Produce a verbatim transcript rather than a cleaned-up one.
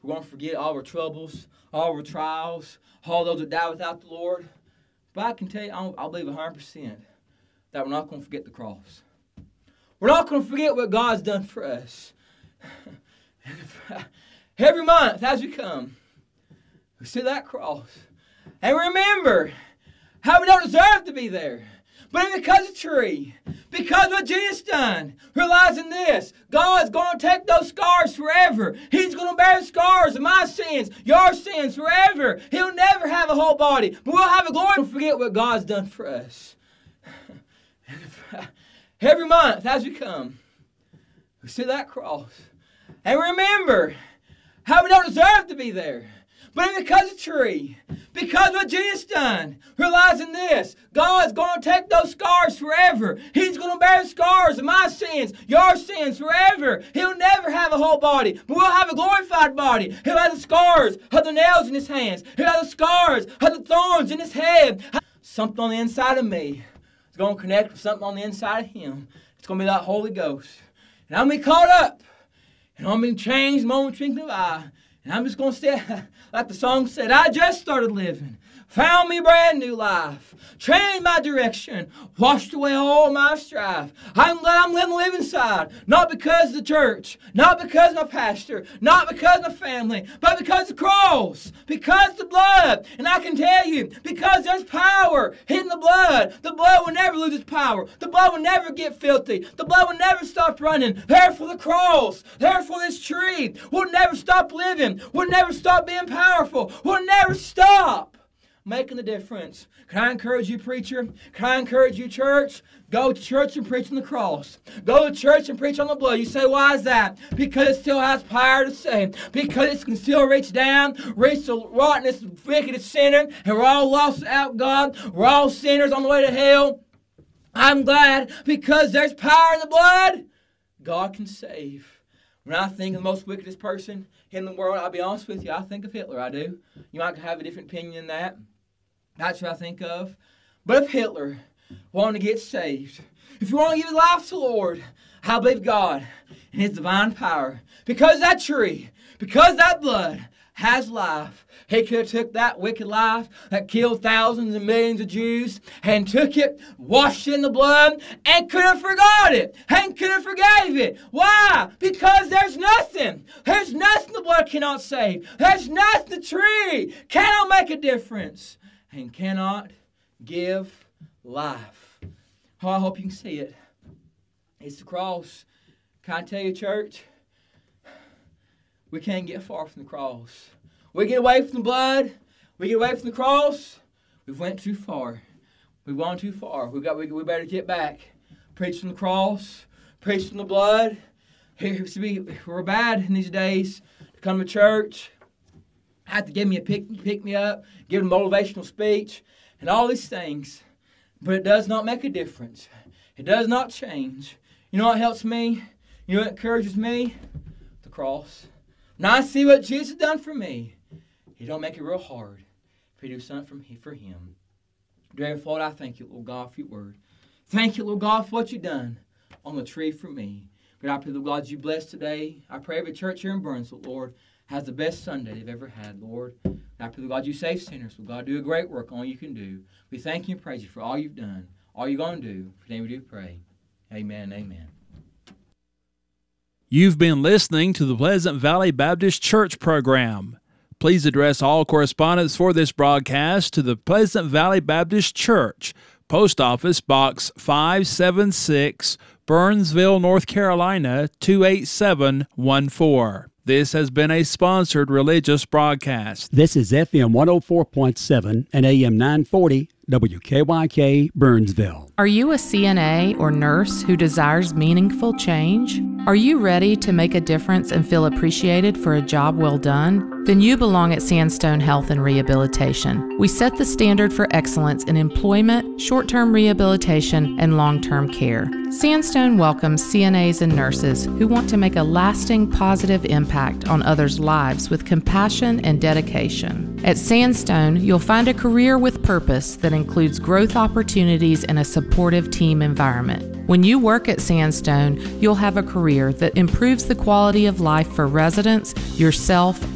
We're going to forget all our troubles, all our trials, all those that die without the Lord. But I can tell you, I'll, I'll believe one hundred percent that we're not going to forget the cross. We're not going to forget what God's done for us. Every month as we come, we see that cross. And remember how we don't deserve to be there. But because of the tree, because of what Jesus done, realizing this, God's going to take those scars forever. He's going to bear the scars of my sins, your sins forever. He'll never have a whole body, but we'll have a glory. Don't forget what God's done for us. Every month as we come, we see that cross. And remember how we don't deserve to be there. But because of the tree, because of what Jesus done, realizing this, God's going to take those scars forever. He's going to bear the scars of my sins, your sins forever. He'll never have a whole body, but we'll have a glorified body. He'll have the scars of the nails in his hands. He'll have the scars of the thorns in his head. Something on the inside of me is going to connect with something on the inside of him. It's going to be that Holy Ghost. And I'm going to be caught up. And I'm going to be changed in the moment of twinkling of an eye. And I'm just going to stay, like the song said, I just started living. Found me brand new life. Changed my direction. Washed away all my strife. I'm glad I'm living, living inside. Not because of the church. Not because of my pastor. Not because of my family. But because of the cross. Because of the blood. And I can tell you, because there's power in the blood. The blood will never lose its power. The blood will never get filthy. The blood will never stop running. Therefore the cross. Therefore this tree will never stop living. Will never stop being powerful. Will never stop making the difference. Can I encourage you, preacher? Can I encourage you, church? Go to church and preach on the cross. Go to church and preach on the blood. You say, why is that? Because it still has power to save. Because it can still reach down, reach the rottenness, wicked sinner, and we're all lost without God. We're all sinners on the way to hell. I'm glad because there's power in the blood. God can save. When I think of the most wickedest person in the world, I'll be honest with you, I think of Hitler, I do. You might have a different opinion than that. That's what I think of. But if Hitler wanted to get saved, if you want to give his life to the Lord, I believe God and his divine power. Because that tree, because that blood has life. He could have took that wicked life that killed thousands and millions of Jews and took it, washed it in the blood, and could have forgot it and could have forgave it. Why? Because there's nothing. There's nothing the blood cannot save. There's nothing the tree cannot make a difference and cannot give life. Oh, I hope you can see it. It's the cross. Can I tell you, church? We can't get far from the cross. We get away from the blood. We get away from the cross. We've went too far. We've gone too far. We got. We, we better get back. Preach from the cross. Preach from the blood. Here, we're bad in these days to come to church. Have to give me a pick, pick me up, give a motivational speech, and all these things. But it does not make a difference. It does not change. You know what helps me? You know what encourages me? The cross. When I see what Jesus has done for me, He don't make it real hard if He do something for Him. Dear Lord, I thank you, Lord God, for your word. Thank you, Lord God, for what you've done on the tree for me. But I pray, Lord God, you bless today. I pray every church here in Burnsville, Lord, has the best Sunday they've ever had, Lord. And I pray, Lord God, you save sinners. Lord God, do a great work, all you can do. We thank you and praise you for all you've done, all you're going to do. For the name we do pray. Amen, amen. You've been listening to the Pleasant Valley Baptist Church program. Please address all correspondence for this broadcast to the Pleasant Valley Baptist Church, Post Office Box five seven six, Burnsville, North Carolina two eight seven one four. This has been a sponsored religious broadcast. This is F M one oh four point seven and A M nine forty W K Y K Burnsville. Are you a C N A or nurse who desires meaningful change? Are you ready to make a difference and feel appreciated for a job well done? Then you belong at Sandstone Health and Rehabilitation. We set the standard for excellence in employment, short-term rehabilitation, and long-term care. Sandstone welcomes C N As and nurses who want to make a lasting positive impact on others' lives with compassion and dedication. At Sandstone, you'll find a career with purpose that includes growth opportunities and a supportive team environment. When you work at Sandstone, you'll have a career that improves the quality of life for residents, yourself,